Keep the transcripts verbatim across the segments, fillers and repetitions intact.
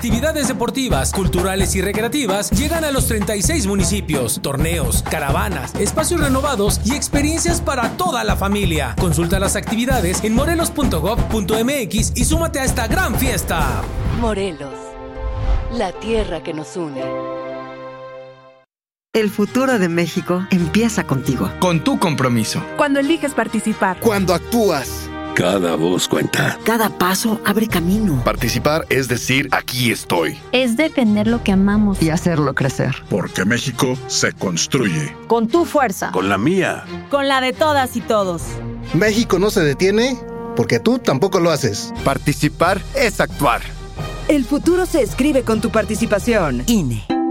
Actividades deportivas, culturales y recreativas llegan a los treinta y seis municipios, torneos, caravanas, espacios renovados y experiencias para toda la familia. Consulta las actividades en morelos punto gob punto mx y súmate a esta gran fiesta. Morelos, la tierra que nos une. El futuro de México empieza contigo. Con tu compromiso. Cuando eliges participar. Cuando actúas. Cada voz cuenta. Cada paso abre camino. Participar es decir, aquí estoy. Es defender lo que amamos. Y hacerlo crecer. Porque México se construye. Con tu fuerza. Con la mía. Con la de todas y todos. México no se detiene porque tú tampoco lo haces. Participar es actuar. El futuro se escribe con tu participación. I N E.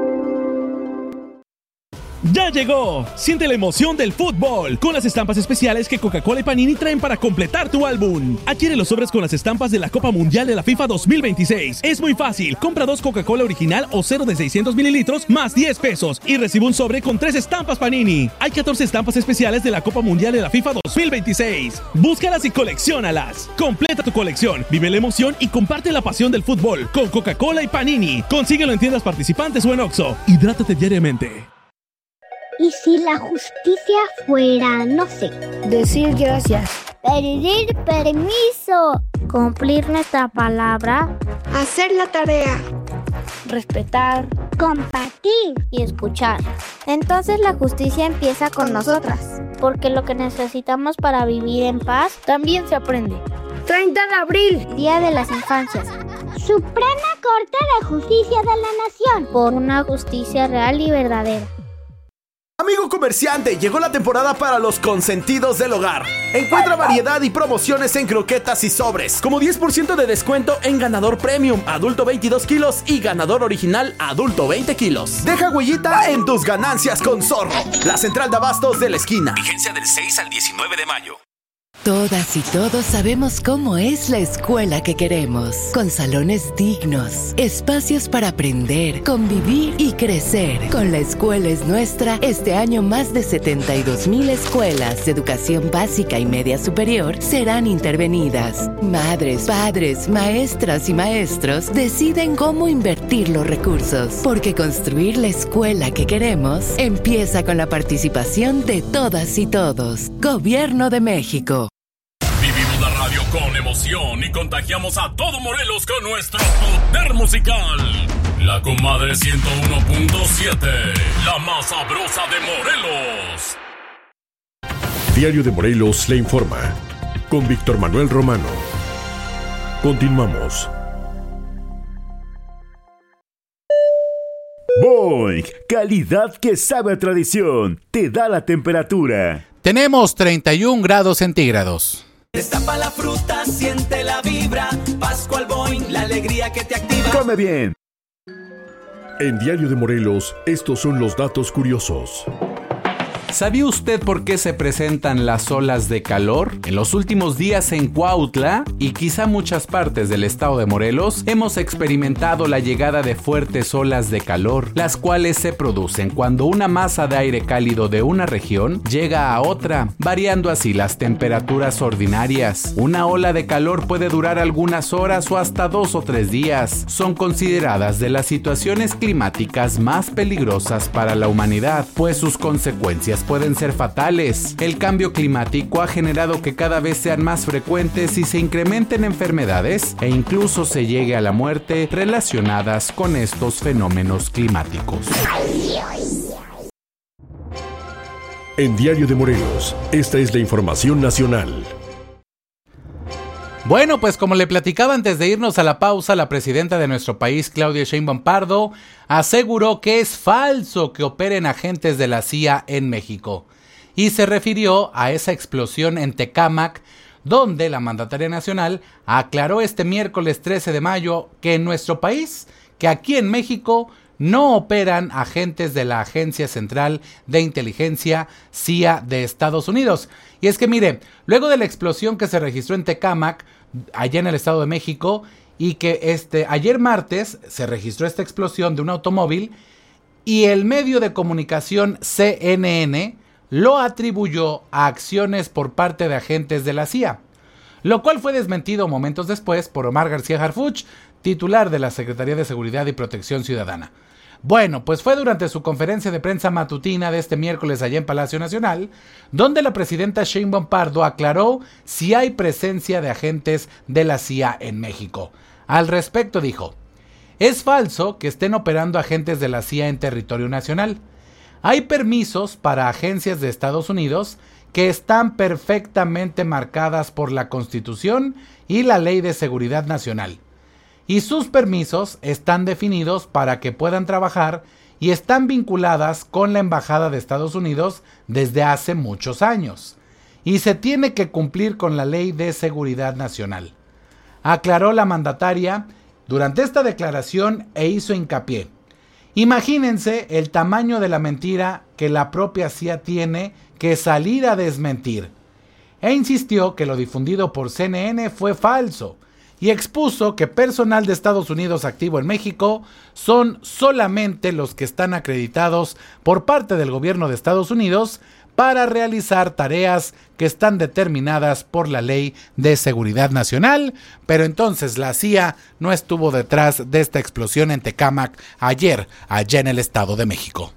¡Ya llegó! Siente la emoción del fútbol con las estampas especiales que Coca-Cola y Panini traen para completar tu álbum. Adquiere los sobres con las estampas de la Copa Mundial de la FIFA dos mil veintiséis. Es muy fácil. Compra dos Coca-Cola original o cero de seiscientos mililitros más diez pesos y recibe un sobre con tres estampas Panini. Hay catorce estampas especiales de la Copa Mundial de la FIFA dos mil veintiséis. Búscalas y colecciónalas. Completa tu colección, vive la emoción y comparte la pasión del fútbol con Coca-Cola y Panini. Consíguelo en tiendas participantes o en Oxxo. Hidrátate diariamente. ¿Y si la justicia fuera, no sé, decir gracias, pedir permiso, cumplir nuestra palabra, hacer la tarea, respetar, compartir y escuchar? Entonces la justicia empieza con nosotras, porque lo que necesitamos para vivir en paz también se aprende. treinta de abril, Día de las Infancias. Suprema Corte de Justicia de la Nación, por una justicia real y verdadera. Amigo comerciante, llegó la temporada para los consentidos del hogar. Encuentra variedad y promociones en croquetas y sobres, como diez por ciento de descuento en Ganador Premium, adulto veintidós kilos y Ganador Original, adulto veinte kilos. Deja huellita en tus ganancias con Zorro, la central de abastos de la esquina. Vigencia del seis al diecinueve de mayo. Todas y todos sabemos cómo es la escuela que queremos, con salones dignos, espacios para aprender, convivir y crecer. Con La Escuela es Nuestra, este año más de setenta y dos mil escuelas de educación básica y media superior serán intervenidas. Madres, padres, maestras y maestros deciden cómo invertir los recursos, porque construir la escuela que queremos empieza con la participación de todas y todos. Gobierno de México. Con emoción y contagiamos a todo Morelos con nuestro poder musical. La Comadre ciento uno punto siete, la más sabrosa de Morelos. Diario de Morelos le informa, con Víctor Manuel Romano. Continuamos. Boing, calidad que sabe a tradición, te da la temperatura. Tenemos treinta y un grados centígrados. Destapa la fruta, siente la vibra. Pascual Boing, la alegría que te activa. Come bien. En Diario de Morelos, estos son los datos curiosos. ¿Sabía usted por qué se presentan las olas de calor? En los últimos días en Cuautla y quizá muchas partes del estado de Morelos hemos experimentado la llegada de fuertes olas de calor, las cuales se producen cuando una masa de aire cálido de una región llega a otra, variando así las temperaturas ordinarias. Una ola de calor puede durar algunas horas o hasta dos o tres días. Son consideradas de las situaciones climáticas más peligrosas para la humanidad, pues sus consecuencias pueden ser fatales. El cambio climático ha generado que cada vez sean más frecuentes y se incrementen enfermedades e incluso se llegue a la muerte relacionadas con estos fenómenos climáticos. En Diario de Morelos, esta es la información nacional. Bueno, pues como le platicaba antes de irnos a la pausa, la presidenta de nuestro país, Claudia Sheinbaum Pardo, aseguró que es falso que operen agentes de la C I A en México y se refirió a esa explosión en Tecámac, donde la mandataria nacional aclaró este miércoles trece de mayo que en nuestro país, que aquí en México, no operan agentes de la Agencia Central de Inteligencia C I A de Estados Unidos. Y es que mire, luego de la explosión que se registró en Tecámac, allá en el Estado de México, y que este ayer martes se registró esta explosión de un automóvil, y el medio de comunicación C N N lo atribuyó a acciones por parte de agentes de la C I A, lo cual fue desmentido momentos después por Omar García Harfuch, titular de la Secretaría de Seguridad y Protección Ciudadana. Bueno, pues fue durante su conferencia de prensa matutina de este miércoles allá en Palacio Nacional, donde la presidenta Sheinbaum Pardo aclaró si hay presencia de agentes de la C I A en México. Al respecto dijo: es falso que estén operando agentes de la C I A en territorio nacional. Hay permisos para agencias de Estados Unidos que están perfectamente marcadas por la Constitución y la Ley de Seguridad Nacional. Y sus permisos están definidos para que puedan trabajar y están vinculadas con la Embajada de Estados Unidos desde hace muchos años. Y se tiene que cumplir con la Ley de Seguridad Nacional, aclaró la mandataria durante esta declaración e hizo hincapié. Imagínense el tamaño de la mentira que la propia C I A tiene que salir a desmentir. E insistió que lo difundido por C N N fue falso y expuso que personal de Estados Unidos activo en México son solamente los que están acreditados por parte del gobierno de Estados Unidos para realizar tareas que están determinadas por la Ley de Seguridad Nacional, pero entonces la C I A no estuvo detrás de esta explosión en Tecámac ayer, allá en el Estado de México.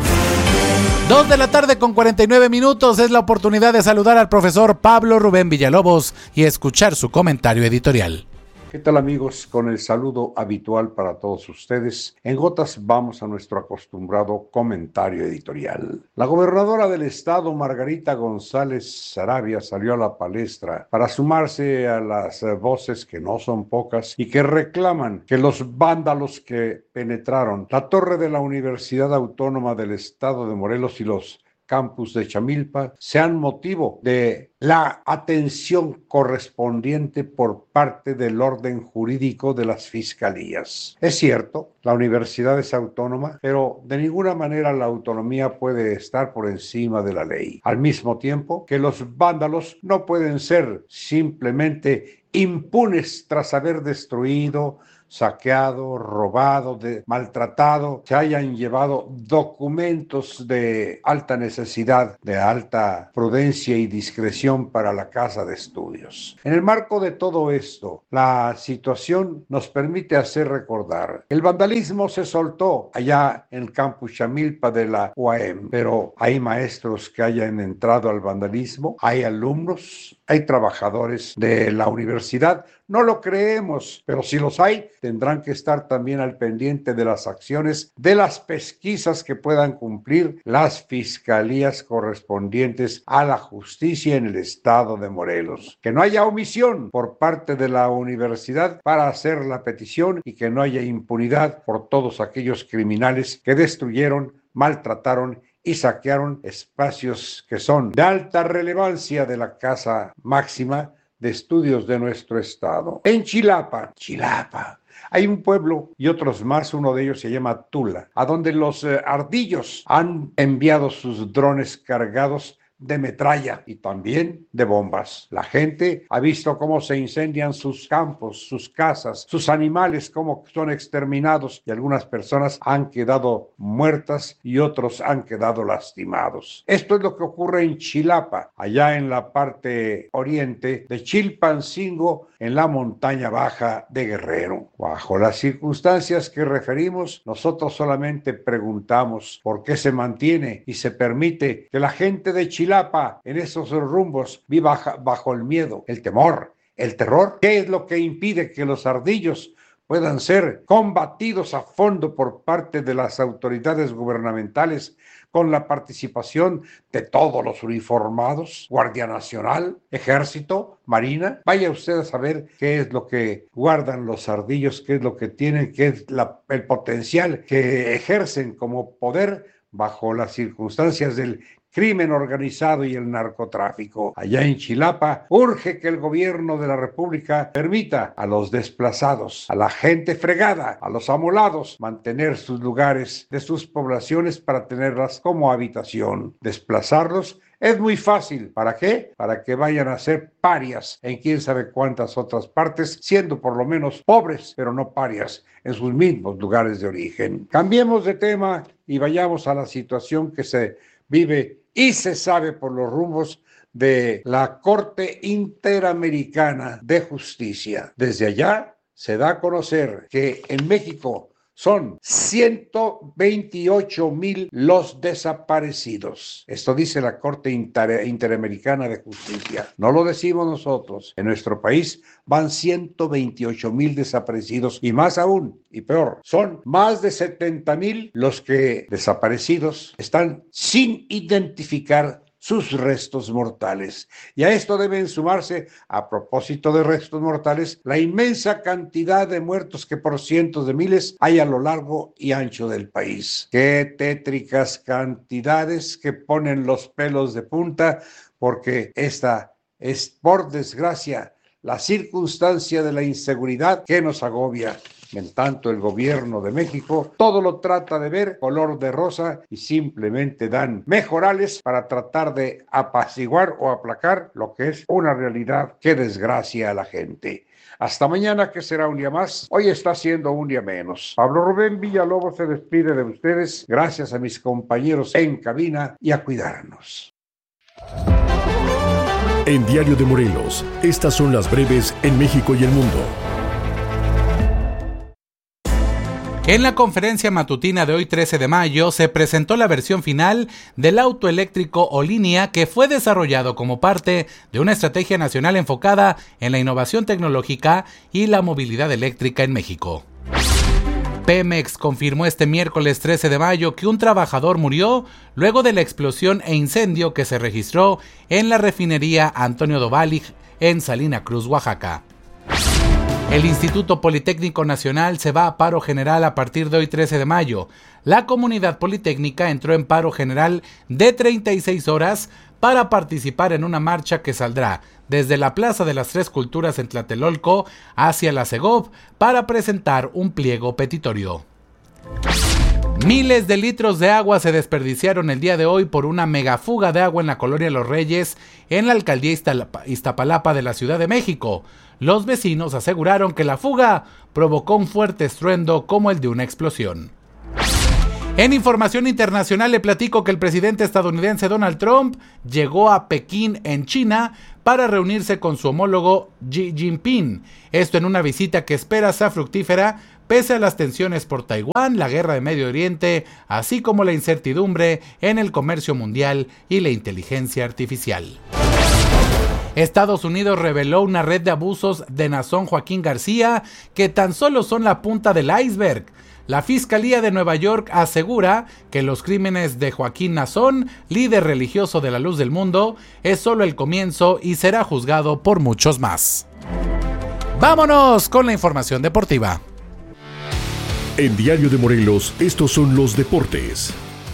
Dos de la tarde con cuarenta y nueve minutos, es la oportunidad de saludar al profesor Pablo Rubén Villalobos y escuchar su comentario editorial. ¿Qué tal, amigos? Con el saludo habitual para todos ustedes, en gotas vamos a nuestro acostumbrado comentario editorial. La gobernadora del estado, Margarita González Sarabia, salió a la palestra para sumarse a las voces, que no son pocas, y que reclaman que los vándalos que penetraron la torre de la Universidad Autónoma del Estado de Morelos y los campus de Chamilpa sean motivo de la atención correspondiente por parte del orden jurídico de las fiscalías. Es cierto, la universidad es autónoma, pero de ninguna manera la autonomía puede estar por encima de la ley. Al mismo tiempo que los vándalos no pueden ser simplemente impunes tras haber destruido, saqueado, robado, de, maltratado, se hayan llevado documentos de alta necesidad, de alta prudencia y discreción para la casa de estudios. En el marco de todo esto, la situación nos permite hacer recordar: el vandalismo se soltó allá en el campus Chamilpa de la U A M, pero hay maestros que hayan entrado al vandalismo, hay alumnos, hay trabajadores de la universidad. No lo creemos, pero si los hay, tendrán que estar también al pendiente de las acciones, de las pesquisas que puedan cumplir las fiscalías correspondientes a la justicia en el estado de Morelos. Que no haya omisión por parte de la universidad para hacer la petición y que no haya impunidad por todos aquellos criminales que destruyeron, maltrataron y saquearon espacios que son de alta relevancia de la Casa Máxima de Estudios de nuestro estado. En Chilapa, Chilapa, hay un pueblo y otros más, uno de ellos se llama Tula, a donde los eh, ardillos han enviado sus drones cargados de metralla y también de bombas. La gente ha visto cómo se incendian sus campos, sus casas, sus animales, cómo son exterminados, y algunas personas han quedado muertas y otros han quedado lastimados. Esto es lo que ocurre en Chilapa, allá en la parte oriente de Chilpancingo, en la montaña baja de Guerrero. Bajo las circunstancias que referimos, nosotros solamente preguntamos por qué se mantiene y se permite que la gente de Chilapa en esos rumbos viva bajo el miedo, el temor, el terror. ¿Qué es lo que impide que los ardillos puedan ser combatidos a fondo por parte de las autoridades gubernamentales con la participación de todos los uniformados, Guardia Nacional, Ejército, Marina? Vaya usted a saber qué es lo que guardan los ardillos, qué es lo que tienen, qué es la, el potencial que ejercen como poder bajo las circunstancias del crimen organizado y el narcotráfico. Allá en Chilapa, urge que el gobierno de la República permita a los desplazados, a la gente fregada, a los amolados, mantener sus lugares de sus poblaciones para tenerlas como habitación. Desplazarlos es muy fácil. ¿Para qué? Para que vayan a ser parias en quién sabe cuántas otras partes, siendo por lo menos pobres, pero no parias en sus mismos lugares de origen. Cambiemos de tema y vayamos a la situación que se vive y se sabe por los rumbos de la Corte Interamericana de Justicia. Desde allá se da a conocer que en México son ciento veintiocho mil los desaparecidos. Esto dice la Corte Inter- Interamericana de Justicia. No lo decimos nosotros. En nuestro país van ciento veintiocho mil desaparecidos y más aún, y peor, son más de setenta mil los que desaparecidos están sin identificar sus restos mortales. Y a esto deben sumarse, a propósito de restos mortales, la inmensa cantidad de muertos que por cientos de miles hay a lo largo y ancho del país. Qué tétricas cantidades que ponen los pelos de punta, porque esta es, por desgracia, la circunstancia de la inseguridad que nos agobia. En tanto, el gobierno de México todo lo trata de ver color de rosa y simplemente dan mejorales para tratar de apaciguar o aplacar lo que es una realidad que desgracia a la gente. Hasta mañana, que será un día más. Hoy está siendo un día menos. Pablo Rubén Villalobos se despide de ustedes. Gracias a mis compañeros en cabina y a cuidarnos. En Diario de Morelos, estas son las breves en México y el mundo. En la conferencia matutina de hoy trece de mayo se presentó la versión final del auto eléctrico Olinea, que fue desarrollado como parte de una estrategia nacional enfocada en la innovación tecnológica y la movilidad eléctrica en México. Pemex confirmó este miércoles trece de mayo que un trabajador murió luego de la explosión e incendio que se registró en la refinería Antonio Dovalich en Salina Cruz, Oaxaca. El Instituto Politécnico Nacional se va a paro general a partir de hoy trece de mayo. La comunidad politécnica entró en paro general de treinta y seis horas para participar en una marcha que saldrá desde la Plaza de las Tres Culturas en Tlatelolco hacia la Segov para presentar un pliego petitorio. Miles de litros de agua se desperdiciaron el día de hoy por una megafuga de agua en la colonia Los Reyes, en la alcaldía Iztapalapa de la Ciudad de México. Los vecinos aseguraron que la fuga provocó un fuerte estruendo como el de una explosión. En información internacional le platico que el presidente estadounidense Donald Trump llegó a Pekín, en China, para reunirse con su homólogo Xi Jinping. Esto en una visita que espera sea fructífera pese a las tensiones por Taiwán, la guerra de Medio Oriente, así como la incertidumbre en el comercio mundial y la inteligencia artificial. Estados Unidos reveló una red de abusos de Nazón Joaquín García que tan solo son la punta del iceberg. La Fiscalía de Nueva York asegura que los crímenes de Joaquín Nazón, líder religioso de la Luz del Mundo, es solo el comienzo y será juzgado por muchos más. Vámonos con la información deportiva. En Diario de Morelos, estos son los deportes.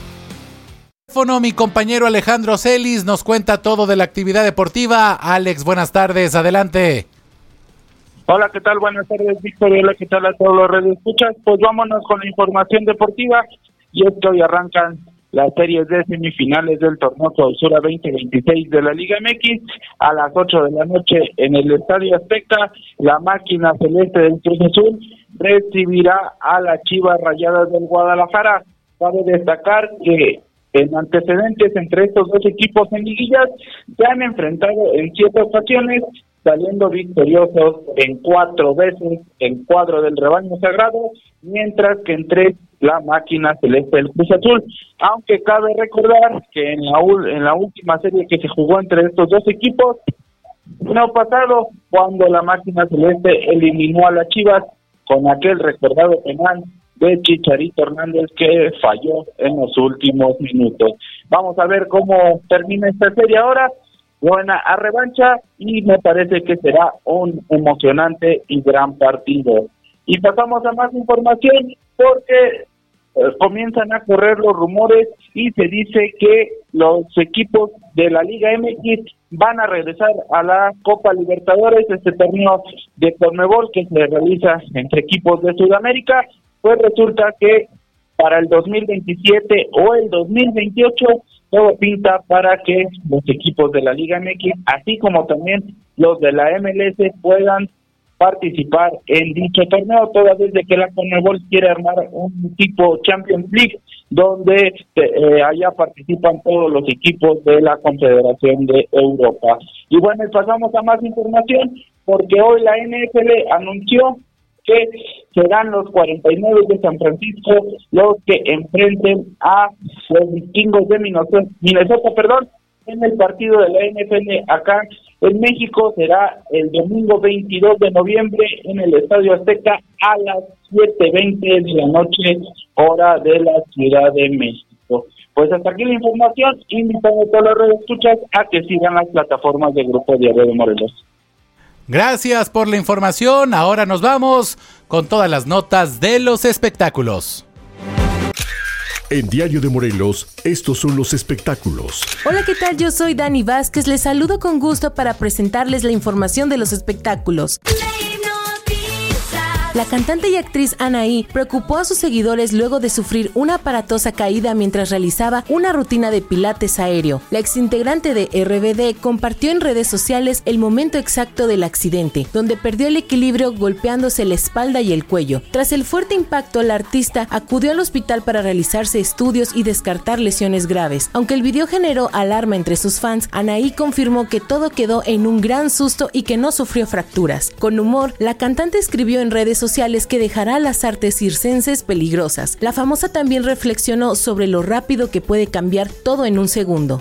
Mi compañero Alejandro Celis nos cuenta todo de la actividad deportiva. Alex, buenas tardes, adelante. Hola, ¿qué tal? Buenas tardes, Víctor. Hola, ¿qué tal a todos los radioescuchas? Pues vámonos con la información deportiva. Y es que hoy arrancan las series de semifinales del torneo Clausura veinte veintiséis de la Liga M X. A las ocho de la noche en el Estadio Azteca, la máquina celeste del Cruz Azul recibirá a las Chivas Rayadas del Guadalajara. Cabe destacar que en antecedentes entre estos dos equipos en liguillas se han enfrentado en siete ocasiones, saliendo victoriosos en cuatro veces el cuadro del rebaño sagrado, mientras que en tres la máquina celeste del Cruz Azul. Aunque cabe recordar que en la, en la última serie que se jugó entre estos dos equipos, el año pasado, cuando la máquina celeste eliminó a las Chivas con aquel recordado penal de Chicharito Hernández que falló en los últimos minutos. Vamos a ver cómo termina esta serie ahora. Buena a revancha y me parece que será un emocionante y gran partido. Y pasamos a más información porque eh, comienzan a correr los rumores y se dice que los equipos de la Liga M X van a regresar a la Copa Libertadores, este torneo de Conmebol que se realiza entre equipos de Sudamérica. Pues resulta que para el dos mil veintisiete o el dos mil veintiocho todo pinta para que los equipos de la Liga M X, así como también los de la M L S, puedan participar en dicho torneo, toda vez de que la Conmebol quiere armar un tipo Champions League, donde eh, allá participan todos los equipos de la Confederación de Europa. Y bueno, pasamos a más información, porque hoy la N F L anunció que serán los cuarenta y nueve de San Francisco los que enfrenten a los vikingos de Minnesota, Minnesota, perdón, en el partido de la N F L acá en México. Será el domingo veintidós de noviembre en el Estadio Azteca a las siete veinte de la noche, hora de la Ciudad de México. Pues hasta aquí la información, invitando a todas las redes escuchas a que sigan las plataformas del Grupo Diario de Morelos. Gracias por la información. Ahora nos vamos con todas las notas de los espectáculos. En Diario de Morelos, estos son los espectáculos. Hola, ¿qué tal? Yo soy Dani Vázquez. Les saludo con gusto para presentarles la información de los espectáculos. La cantante y actriz Anaí preocupó a sus seguidores luego de sufrir una aparatosa caída mientras realizaba una rutina de pilates aéreo. La exintegrante de R B D compartió en redes sociales el momento exacto del accidente, donde perdió el equilibrio golpeándose la espalda y el cuello. Tras el fuerte impacto, la artista acudió al hospital para realizarse estudios y descartar lesiones graves. Aunque el video generó alarma entre sus fans, Anaí confirmó que todo quedó en un gran susto y que no sufrió fracturas. Con humor, la cantante escribió en redes sociales sociales que dejará las artes circenses peligrosas. La famosa también reflexionó sobre lo rápido que puede cambiar todo en un segundo.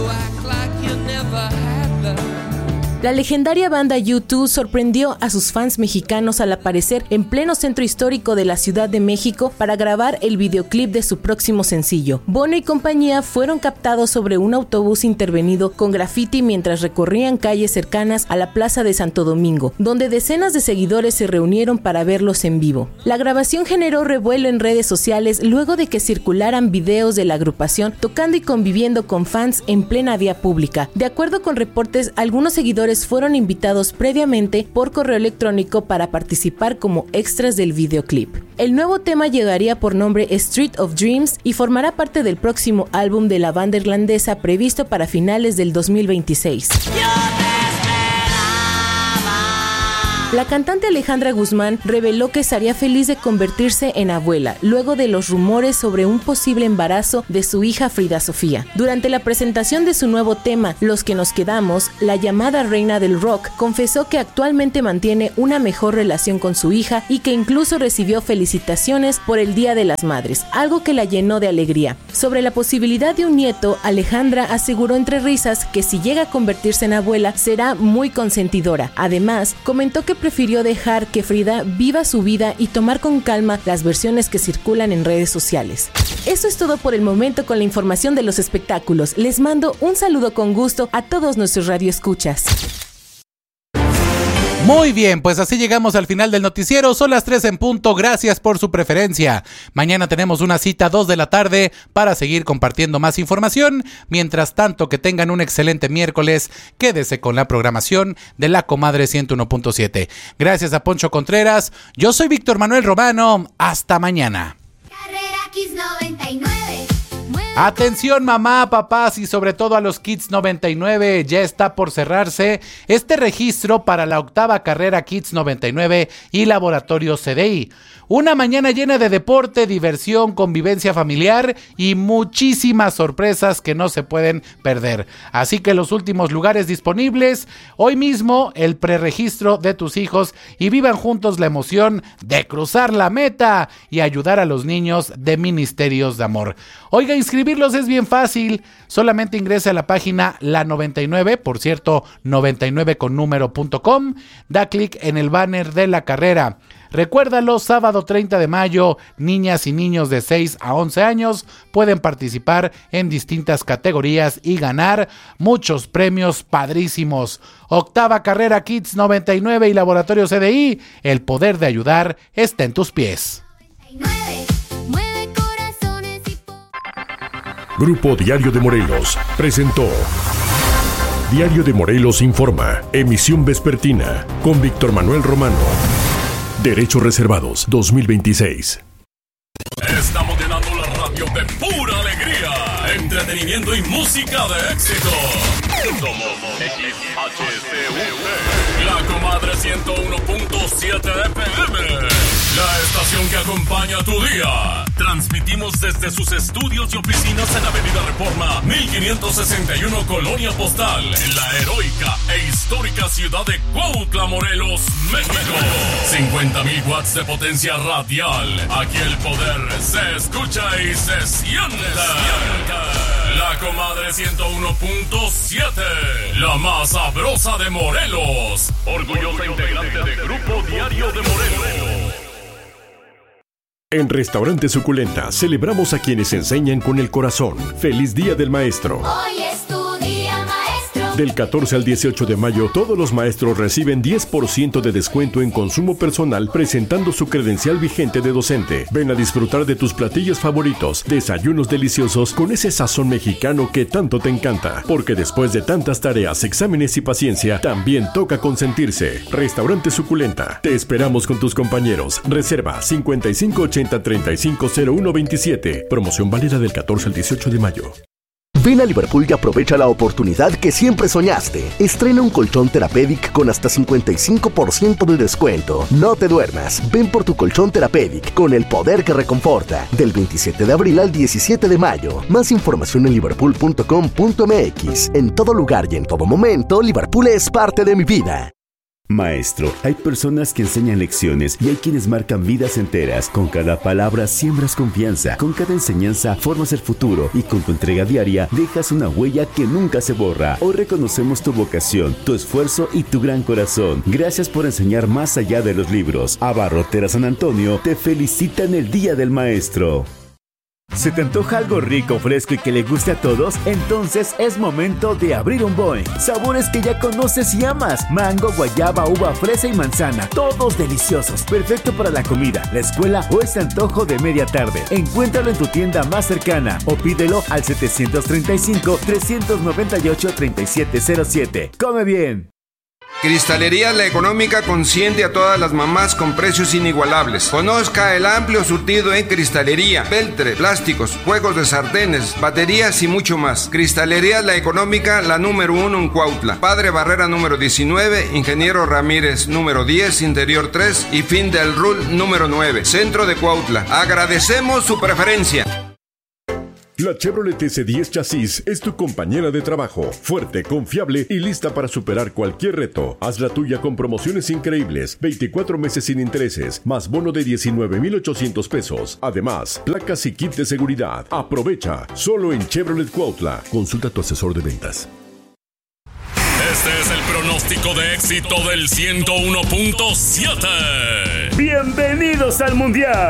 La legendaria banda U dos sorprendió a sus fans mexicanos al aparecer en pleno centro histórico de la Ciudad de México para grabar el videoclip de su próximo sencillo. Bono y compañía fueron captados sobre un autobús intervenido con graffiti mientras recorrían calles cercanas a la Plaza de Santo Domingo, donde decenas de seguidores se reunieron para verlos en vivo. La grabación generó revuelo en redes sociales luego de que circularan videos de la agrupación tocando y conviviendo con fans en plena vía pública. De acuerdo con reportes, algunos seguidores fueron invitados previamente por correo electrónico para participar como extras del videoclip. El nuevo tema llegaría por nombre Street of Dreams y formará parte del próximo álbum de la banda irlandesa previsto para finales del dos mil veintiséis. La cantante Alejandra Guzmán reveló que estaría feliz de convertirse en abuela, luego de los rumores sobre un posible embarazo de su hija Frida Sofía. Durante la presentación de su nuevo tema, Los que nos quedamos, la llamada reina del rock confesó que actualmente mantiene una mejor relación con su hija y que incluso recibió felicitaciones por el Día de las Madres, algo que la llenó de alegría. Sobre la posibilidad de un nieto, Alejandra aseguró entre risas que si llega a convertirse en abuela, será muy consentidora. Además, comentó que prefirió dejar que Frida viva su vida y tomar con calma las versiones que circulan en redes sociales. Eso es todo por el momento con la información de los espectáculos. Les mando un saludo con gusto a todos nuestros radioescuchas. Muy bien, pues así llegamos al final del noticiero. Son las tres en punto. Gracias por su preferencia. Mañana tenemos una cita a dos de la tarde para seguir compartiendo más información. Mientras tanto, que tengan un excelente miércoles. Quédese con la programación de La Comadre ciento uno punto siete. Gracias a Poncho Contreras. Yo soy Víctor Manuel Romano. Hasta mañana. Carrera Kids noventa y nueve. Atención mamá, papás y sobre todo a los Kids noventa y nueve, ya está por cerrarse este registro para la octava carrera Kids noventa y nueve y Laboratorio C D I. Una mañana llena de deporte, diversión, convivencia familiar y muchísimas sorpresas que no se pueden perder. Así que los últimos lugares disponibles, hoy mismo el preregistro de tus hijos y vivan juntos la emoción de cruzar la meta y ayudar a los niños de Ministerios de Amor. Oiga, inscribirlos es bien fácil, solamente ingrese a la página La noventa y nueve, por cierto, noventa y nueve con número punto com, da clic en el banner de la carrera. Recuérdalo, sábado treinta de mayo, niñas y niños de seis a once años pueden participar en distintas categorías y ganar muchos premios padrísimos. Octava carrera Kids noventa y nueve y Laboratorio C D I, el poder de ayudar está en tus pies. Grupo Diario de Morelos presentó Diario de Morelos Informa, emisión vespertina, con Víctor Manuel Romano. Derechos reservados dos mil veintiséis. Estamos llenando la radio de pura alegría, entretenimiento y música de éxito. Somos X H C U P, La Comadre ciento uno punto siete F M, la estación que acompaña tu día. Transmitimos desde sus estudios y oficinas en Avenida Reforma, mil quinientos sesenta y uno, Colonia Postal, en la heroica e histórica ciudad de Cuautla, Morelos, México. cincuenta mil watts de potencia radial. Aquí el poder se escucha y se siente. La Comadre ciento uno punto siete, la más sabrosa de Morelos. Orgullosa integrante de Grupo Diario de Morelos. En Restaurante Suculenta celebramos a quienes enseñan con el corazón. ¡Feliz Día del Maestro! Hoy es tu día, maestro. Del catorce al dieciocho de mayo, todos los maestros reciben diez por ciento de descuento en consumo personal presentando su credencial vigente de docente. Ven a disfrutar de tus platillos favoritos, desayunos deliciosos con ese sazón mexicano que tanto te encanta. Porque después de tantas tareas, exámenes y paciencia, también toca consentirse. Restaurante Suculenta. Te esperamos con tus compañeros. Reserva cincuenta y cinco ochenta treinta y cinco cero uno veintisiete. Promoción válida del catorce al dieciocho de mayo. Ven a Liverpool y aprovecha la oportunidad que siempre soñaste. Estrena un colchón Therapeutic con hasta cincuenta y cinco por ciento de descuento. No te duermas. Ven por tu colchón Therapeutic con el poder que reconforta. Del veintisiete de abril al diecisiete de mayo. Más información en liverpool punto com punto m x. En todo lugar y en todo momento, Liverpool es parte de mi vida. Maestro, hay personas que enseñan lecciones y hay quienes marcan vidas enteras. Con cada palabra siembras confianza, con cada enseñanza formas el futuro y con tu entrega diaria dejas una huella que nunca se borra. Hoy reconocemos tu vocación, tu esfuerzo y tu gran corazón. Gracias por enseñar más allá de los libros. Abarrotera San Antonio te felicita en el Día del Maestro. ¿Se te antoja algo rico, fresco y que le guste a todos? Entonces es momento de abrir un Boing. Sabores que ya conoces y amas. Mango, guayaba, uva, fresa y manzana. Todos deliciosos. Perfecto para la comida, la escuela o ese antojo de media tarde. Encuéntralo en tu tienda más cercana o pídelo al setecientos treinta y cinco, trescientos noventa y ocho, treinta y siete cero siete. ¡Come bien! Cristalería La Económica consiente a todas las mamás con precios inigualables. Conozca el amplio surtido en cristalería, peltre, plásticos, juegos de sartenes, baterías y mucho más. Cristalería La Económica, la número uno en Cuautla. Padre Barrera número diecinueve, Ingeniero Ramírez número diez, Interior tres y Fin del Rul número nueve, Centro de Cuautla. Agradecemos su preferencia. La Chevrolet S diez Chasis es tu compañera de trabajo, fuerte, confiable y lista para superar cualquier reto. Haz la tuya con promociones increíbles, veinticuatro meses sin intereses, más bono de diecinueve mil ochocientos pesos. Además, placas y kit de seguridad. Aprovecha, solo en Chevrolet Cuautla. Consulta a tu asesor de ventas. Este es el pronóstico de éxito del ciento uno punto siete. Bienvenidos al Mundial.